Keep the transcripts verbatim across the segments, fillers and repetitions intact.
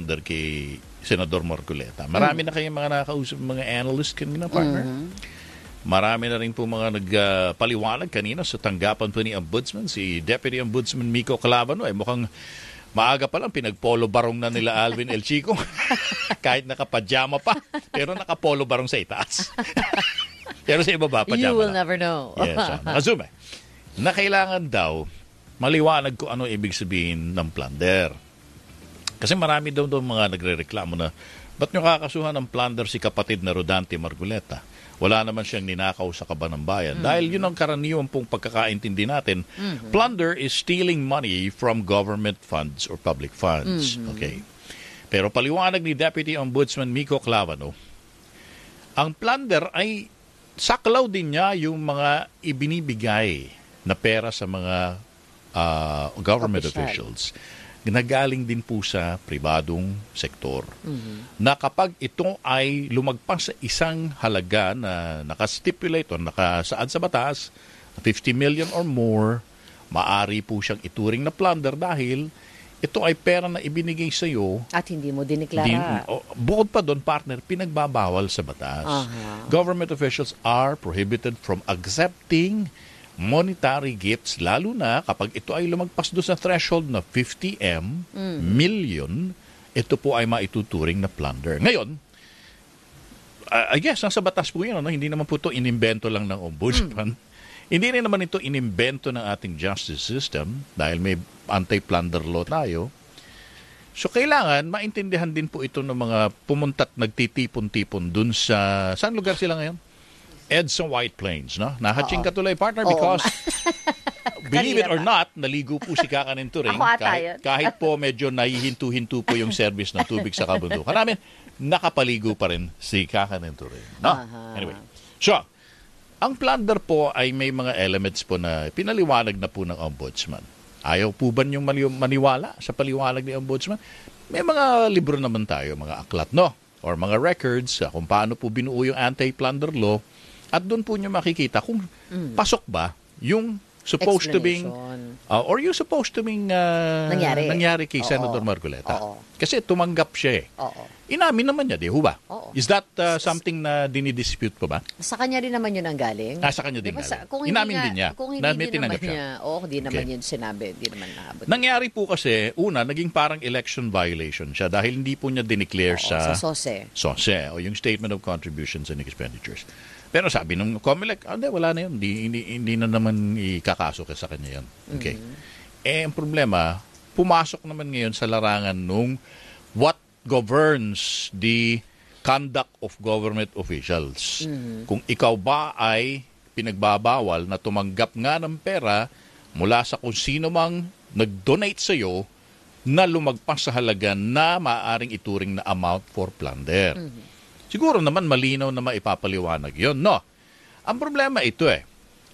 plunder kay Senador Marcoleta. Marami mm. na kayong mga nakakausap, mga analyst kanina, partner. Mm. Marami na rin po mga nagpaliwanag uh, kanina sa tanggapan po ni Ombudsman, si Deputy Ombudsman Miko Calabano. Ay mukhang maaga pa lang, pinagpolo barong na nila Alvin El Chico. Kahit nakapajama pa, pero nakapolo barong sa itaas. Pero sa iba ba, pajama You will lang. never know. Yes, so, nakazoom eh. Na kailangan daw maliwanag ko ano ibig sabihin ng plunder. Kasi marami daw daw mga nagre-reklamo na ba't nyo kakasuhan ng plunder si kapatid na Rodante Marcoleta? Wala naman siyang ninakaw sa kaban ng bayan. Mm-hmm. Dahil yun ang karaniwan pong pagkakaintindi natin. Mm-hmm. Plunder is stealing money from government funds or public funds. Mm-hmm. Okay. Pero paliwanag ni Deputy Ombudsman Miko Calabano, ang plunder ay saklaw din niya yung mga ibinibigay na pera sa mga uh, government Official. officials. Nagaling din po sa pribadong sektor. Mm-hmm. Na kapag ito ay lumagpas sa isang halaga na nakastipulate o nakasaad sa batas, fifty million or more, maari po siyang ituring na plunder dahil ito ay pera na ibinigay sa iyo. At hindi mo diniklara. Din, oh, bukod pa doon, partner, pinagbabawal sa batas. Uh-huh. Government officials are prohibited from accepting monetary gifts, lalo na kapag ito ay lumagpas doon sa threshold na fifty M, mm. million, ito po ay maituturing na plunder. Ngayon, uh, I guess, nasa batas po yun, ano? Hindi naman po ito inimbento lang ng ombudsman. Mm. Hindi rin naman ito inimbento ng ating justice system dahil may anti-plunder law tayo. So, kailangan maintindihan din po ito ng mga pumunta't nagtitipon-tipon dun sa... Saan lugar sila ngayon? Edsa White Plains, no? Nahatching ka tuloy, partner, because believe it or not, naligo po si Kakanin Turing. Kahit, kahit po medyo nahihinto-hinto po yung service ng tubig sa kabundukan namin, nakapaligo pa rin si Kakanin Turing. No? Uh-huh. Anyway, so, ang plunder po ay may mga elements po na pinaliwanag na po ng Ombudsman. Ayaw po ba niyong maniwala sa paliwanag ni Ombudsman? May mga libro naman tayo, mga aklat, no? Or mga records kung paano po binuo yung anti-plunder law. At doon po nyo makikita kung mm. pasok ba yung supposed to being uh, or yung supposed to being uh, nangyari. nangyari kay Oo. Senator Marcoleta. Oo. Kasi tumanggap siya eh. Oo. Inamin naman niya, di ho ba? Oo. Is that uh, something na dinidispute po ba? Sa kanya rin naman yun ang galing. Ah, sa kanya din diba, galing. Kung Inamin nga, din niya. Kung hindi na may din naman siya. niya, oo, hindi naman okay. yun sinabi, hindi naman naabot. Nangyari po kasi, una, naging parang election violation siya dahil hindi po niya dineclare oo, sa... sa S O S E. S O S E, o yung Statement of Contributions and Expenditures. Pero sabi ng COMELEC, ah, hindi, wala na yun. Hindi, hindi, hindi na naman ikakaso sa kanya yun. Okay. Mm-hmm. Eh, ang problema, pumasok naman ngayon sa larangan nung what governs the conduct of government officials. Mm-hmm. Kung ikaw ba ay pinagbabawal na tumanggap nga ng pera mula sa kung sino mang nag-donate sa iyo na lumagpas sa halaga na maaaring ituring na amount for plunder. Mm-hmm. Siguro naman malinaw na maipapaliwanag yon, no? Ang problema ito eh.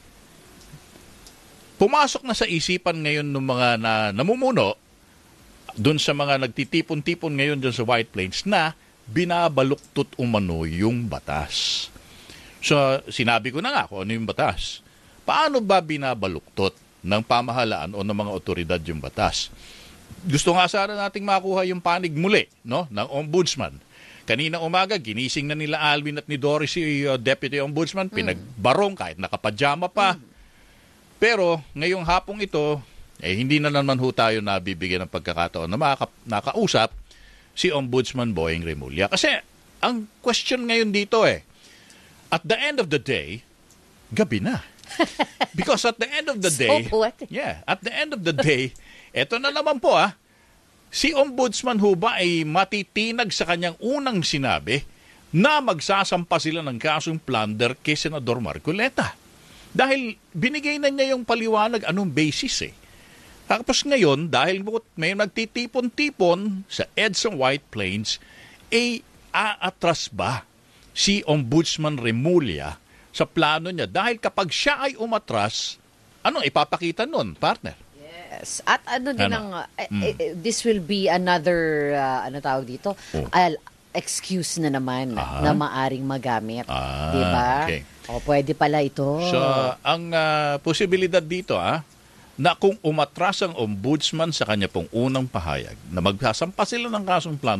Pumasok na sa isipan ngayon ng mga na, namumuno doon sa mga nagtitipon-tipon ngayon doon sa White Plains na binabaluktot umano yung batas. So, sinabi ko na nga kung ano yung batas. Paano ba binabaluktot ng pamahalaan o ng mga otoridad yung batas? Gusto nga sana nating makuha yung panig muli, no, ng Ombudsman. Kanina umaga, ginising na nila Alvin at ni Doris si uh, Deputy Ombudsman, mm. pinagbarong kahit nakapajama pa. Mm. Pero ngayong hapong ito, eh, hindi na naman ho tayo nabibigyan ng pagkakataon na maka- nakausap si Ombudsman Boying Remulla. Kasi ang question ngayon dito eh, at the end of the day, gabi na. Because at the end of the day, so poetic. yeah, at the end of the day, eto na naman po ah, si Ombudsman ho ba ay matitinag sa kanyang unang sinabi na magsasampa sila ng kasong plunder kay Senador Marcoleta? Dahil binigay na niya yung paliwanag anong basis eh. Tapos ngayon, dahil may nagtitipon-tipon sa Edsa White Plains, eh aatras ba si Ombudsman Remulla sa plano niya? Dahil kapag siya ay umatras, anong ipapakita nun, partner? Yes. At ano din ano? ang, uh, mm. uh, this will be another, uh, ano tawag dito, oh. uh, excuse na naman Aha. na maaring magamit. Ah, diba? Okay. O pwede pala ito. So, ang uh, posibilidad dito, ah, na kung umatras ang ombudsman sa kanya pong unang pahayag na magsasampa sila ng kasong plano